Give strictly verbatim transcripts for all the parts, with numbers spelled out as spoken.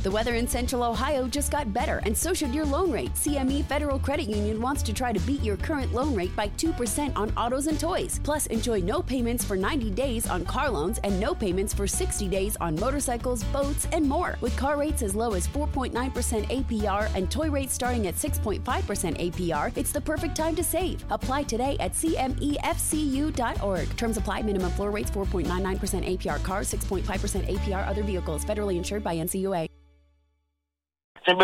The weather in Central Ohio just got better, and so should your loan rate. C M E Federal Credit Union wants to try to beat your current loan rate by two percent on autos and toys. Plus, enjoy no payments for ninety days on car loans and no payments for sixty days on motorcycles, boats, and more. With car rates as low as four point nine percent A P R and toy rates starting at six point five percent A P R, it's the perfect time to save. Apply today at C M E F C U dot org. Terms apply. Minimum floor rates four point nine nine percent A P R cars, six point five percent A P R other vehicles. Federally insured by N C U A. Yo,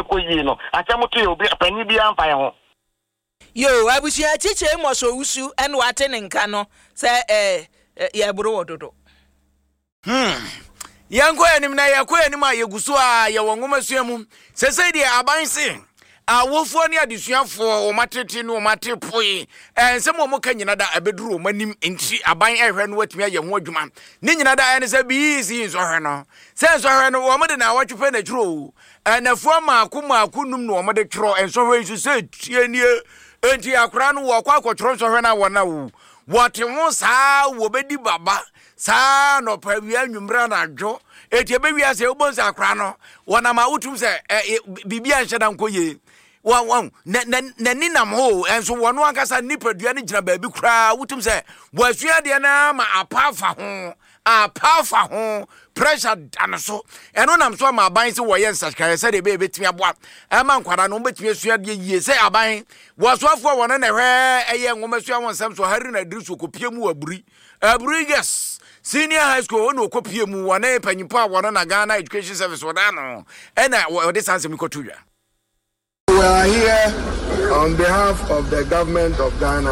I wish you had teacher Mosso Usu and Watten and Cano, say, eh, Yabro Dodo. Hmm. Yanko and Nayako and my Yagusua, Yawangumasium, says, I sing. A wolfonia disuan for matete no matepoi and some more can yada a bedroom when him in she a buying everyone with me a wodman. Ninada and is a be easy in Zohana. Says Zohana, woman, and I watch you pen a true. And a former Kuma Kunum no mother tro and so when she said, Tiania, and Tia Crown walk out or Tronsorana one now. What you want, sa, Wobedi Baba, sa, no Pavian Brana Joe, et your baby as a Bosa Crano, one of my utus, Bibian Shadankoye. One one, Nanina Mo, and so one one has a nipper, the other baby cry, what to say, was you the name a powerful home, a powerful home, pressure, and so, and when I'm so my buying so way, such I said, a baby to me about a man, quite a number to you say, I buy was one for one and a rare, a young woman, so I want some so hurrying a drizzle copium a brie, a brie, yes. Senior high school, no copium, one ape and you power one on a Ghana education service, what I know, and I will this answer me to you. We are here on behalf of the government of Ghana.